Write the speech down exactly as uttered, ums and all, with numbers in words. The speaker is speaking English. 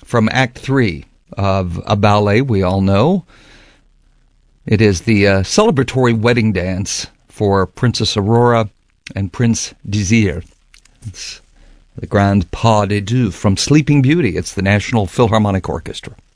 from Act Three of a ballet we all know. It is the uh, celebratory wedding dance for Princess Aurora and Prince Désir. It's the Grand Pas de Deux from Sleeping Beauty. It's the National Philharmonic Orchestra.